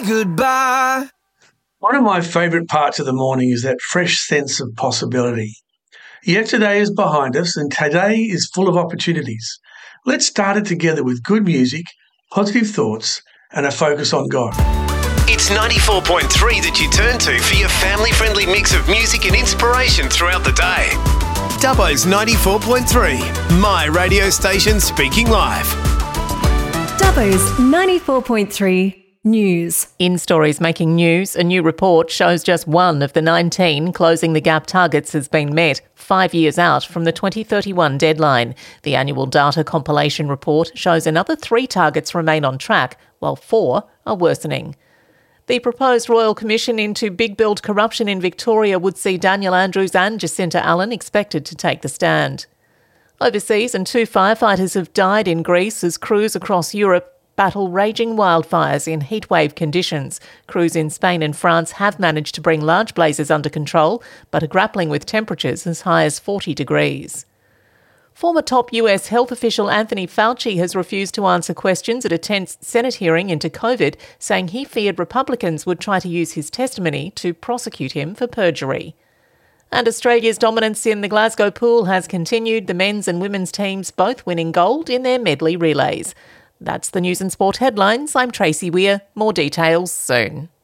goodbye. One of my favourite parts of the morning is that fresh sense of possibility. Yesterday is behind us and today is full of opportunities. Let's start it together with good music, positive thoughts, and a focus on God. It's 94.3 that you turn to for your family-friendly mix of music and inspiration throughout the day. Dubbo's 94.3, my radio station speaking live. Dubbo's 94.3 News. In Stories Making News, a new report shows just one of the 19 Closing the Gap targets has been met, 5 years out from the 2031 deadline. The annual data compilation report shows another 3 targets remain on track, while 4 are worsening. The proposed Royal Commission into big build corruption in Victoria would see Daniel Andrews and Jacinta Allen expected to take the stand. Overseas, and 2 firefighters have died in Greece as crews across Europe battle raging wildfires in heatwave conditions. Crews in Spain and France have managed to bring large blazes under control, but are grappling with temperatures as high as 40 degrees. Former top US health official Anthony Fauci has refused to answer questions at a tense Senate hearing into COVID, saying he feared Republicans would try to use his testimony to prosecute him for perjury. And Australia's dominance in the Glasgow pool has continued, the men's and women's teams both winning gold in their medley relays. That's the news and sport headlines. I'm Tracy Weir. More details soon.